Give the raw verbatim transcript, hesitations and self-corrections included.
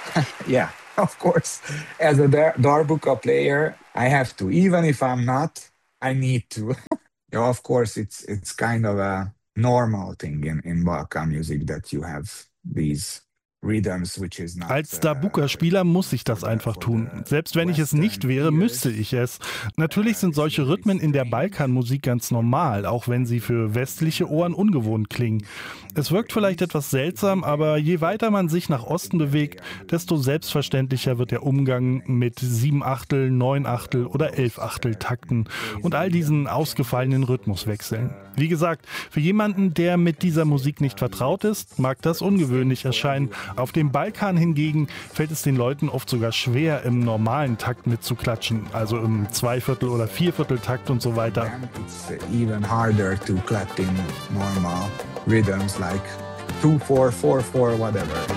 Yeah, of course. As a dar- darbuka player, I have to. Even if I'm not, I need to. Yeah, of course, it's it's kind of a normal thing in in Balkan music that you have these rhythms, which is not Als uh, Darbuka-Spieler muss ich for das the einfach for the tun. Selbst wenn ich es nicht Western wäre, müsste ears. ich es. Natürlich Uh, sind it's solche very Rhythmen in der strange. Balkanmusik ganz normal, auch wenn sie für westliche Ohren ungewohnt klingen. Es wirkt vielleicht etwas seltsam, aber je weiter man sich nach Osten bewegt, desto selbstverständlicher wird der Umgang mit Siebenachtel, Neunachtel oder Elfachtel Takten und all diesen ausgefallenen Rhythmuswechseln. Wie gesagt, für jemanden, der mit dieser Musik nicht vertraut ist, mag das ungewöhnlich erscheinen. Auf dem Balkan hingegen fällt es den Leuten oft sogar schwer, im normalen Takt mitzuklatschen, also im Zweiviertel- oder Viervierteltakt und so weiter. And it's even harder to clap in normal rhythms like two, four, four, four, whatever.